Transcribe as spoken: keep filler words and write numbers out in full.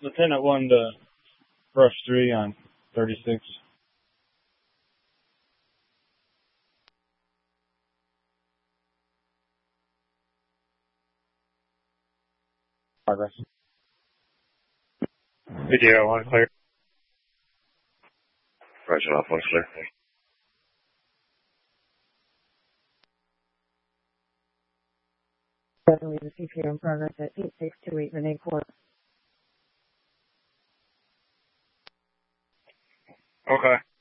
Lieutenant one to brush three on thirty-six. Progress. Video one clear. Roger, off one clear. Definitely the C P O in progress at eight six two eight Renee Court. Okay.